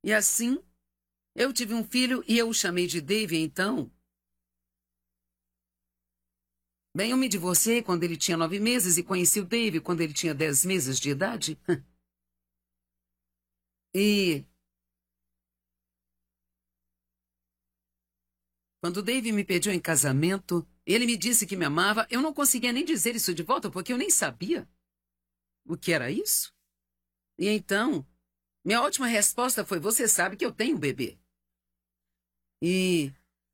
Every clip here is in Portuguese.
E assim, eu tive um filho e eu o chamei de Dave, então. Bem, eu me divorciei quando ele tinha 9 meses e conheci o Dave quando ele tinha 10 meses de idade. E quando o Dave me pediu em casamento, ele me disse que me amava. Eu não conseguia nem dizer isso de volta porque eu nem sabia o que era isso. E então, minha última resposta foi: você sabe que eu tenho um bebê. E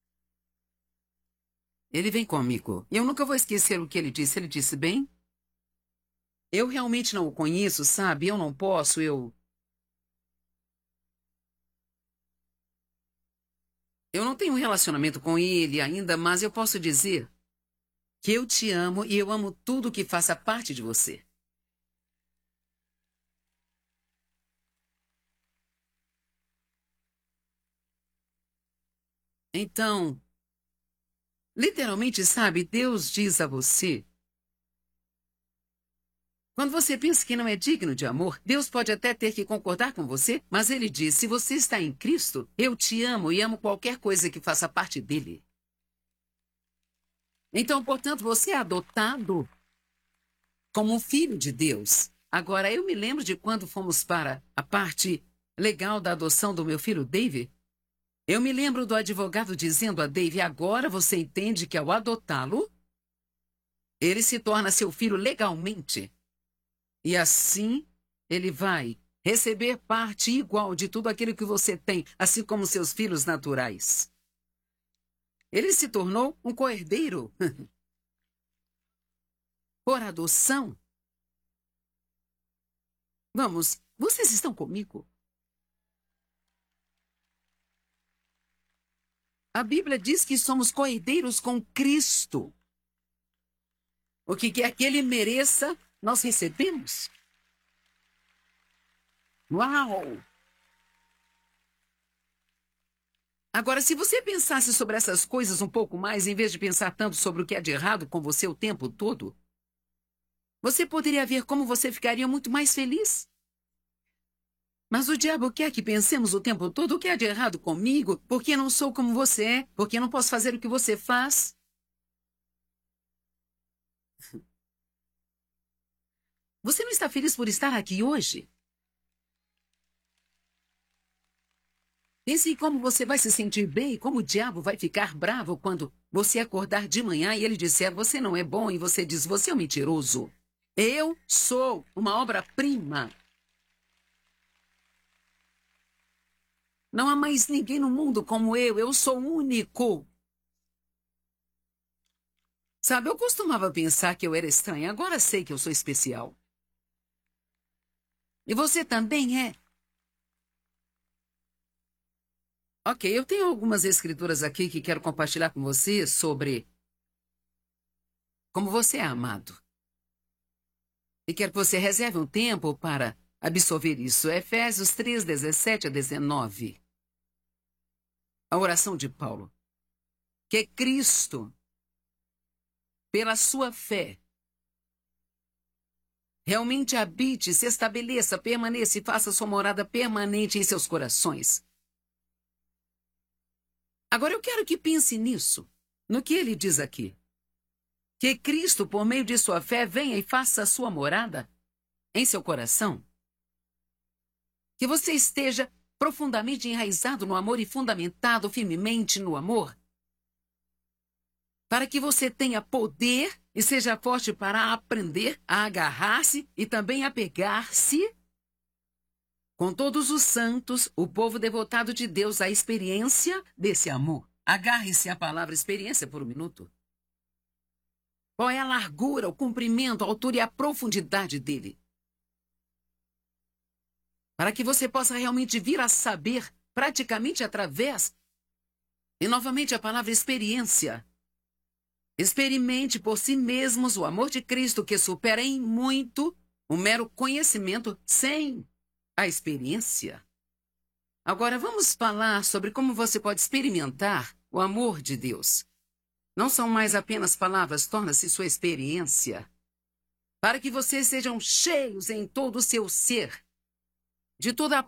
ele vem comigo. E eu nunca vou esquecer o que ele disse. Ele disse: bem, eu realmente não o conheço, sabe? Eu não posso, Eu não tenho um relacionamento com ele ainda, mas eu posso dizer que eu te amo e eu amo tudo que faça parte de você. Então, literalmente, sabe, Deus diz a você, quando você pensa que não é digno de amor, Deus pode até ter que concordar com você, mas ele diz: se você está em Cristo, eu te amo e amo qualquer coisa que faça parte dele. Então, portanto, você é adotado como um filho de Deus. Agora, eu me lembro de quando fomos para a parte legal da adoção do meu filho Dave. Eu me lembro do advogado dizendo a Dave: agora você entende que ao adotá-lo, ele se torna seu filho legalmente. E assim, ele vai receber parte igual de tudo aquilo que você tem, assim como seus filhos naturais. Ele se tornou um co-herdeiro por adoção. Vamos, vocês estão comigo? A Bíblia diz que somos co-herdeiros com Cristo. O que quer que ele mereça, nós recebemos. Uau! Agora, se você pensasse sobre essas coisas um pouco mais, em vez de pensar tanto sobre o que é de errado com você o tempo todo, você poderia ver como você ficaria muito mais feliz. Mas o diabo quer que pensemos o tempo todo o que é de errado comigo, porque não sou como você é, porque não posso fazer o que você faz. Você não está feliz por estar aqui hoje? Pense em como você vai se sentir bem e como o diabo vai ficar bravo quando você acordar de manhã e ele disser: você não é bom, e você diz: você é um mentiroso. Eu sou uma obra-prima. Não há mais ninguém no mundo como eu sou único. Sabe, eu costumava pensar que eu era estranha, agora sei que eu sou especial. E você também é. Ok, eu tenho algumas escrituras aqui que quero compartilhar com você sobre como você é amado. E quero que você reserve um tempo para absorver isso. Efésios 3, 17 a 19. A oração de Paulo. Que Cristo, pela sua fé, realmente habite, se estabeleça, permaneça e faça sua morada permanente em seus corações. Agora eu quero que pense nisso, no que ele diz aqui. Que Cristo, por meio de sua fé, venha e faça a sua morada em seu coração. Que você esteja profundamente enraizado no amor e fundamentado firmemente no amor. Para que você tenha poder e seja forte para aprender a agarrar-se e também apegar-se com todos os santos, o povo devotado de Deus, à experiência desse amor. Agarre-se à palavra experiência por um minuto. Qual é a largura, o comprimento, a altura e a profundidade dele? Para que você possa realmente vir a saber, praticamente através, e novamente a palavra experiência. Experimente por si mesmos o amor de Cristo, que supera em muito o mero conhecimento sem a experiência. Agora vamos falar sobre como você pode experimentar o amor de Deus. Não são mais apenas palavras, torna-se sua experiência. Para que vocês sejam cheios em todo o seu ser, de toda a